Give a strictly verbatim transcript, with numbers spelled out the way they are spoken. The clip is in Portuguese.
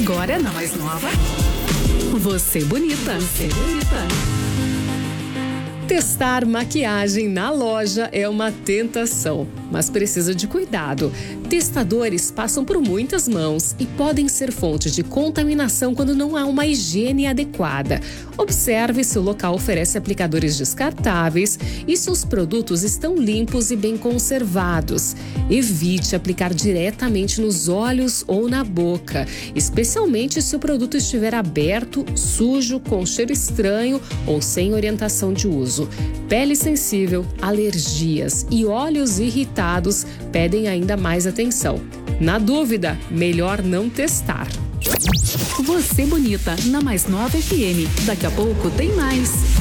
Agora na mais nova. Você bonita. Você bonita. Testar maquiagem na loja é uma tentação, mas precisa de cuidado. Testadores passam por muitas mãos e podem ser fonte de contaminação quando não há uma higiene adequada. Observe se o local oferece aplicadores descartáveis e se os produtos estão limpos e bem conservados. Evite aplicar diretamente nos olhos ou na boca, especialmente se o produto estiver aberto, sujo, com cheiro estranho ou sem orientação de uso. Pele sensível, alergias e olhos irritados pedem ainda mais atenção. Na dúvida, melhor não testar. Você bonita, na mais nova F M. Daqui a pouco tem mais.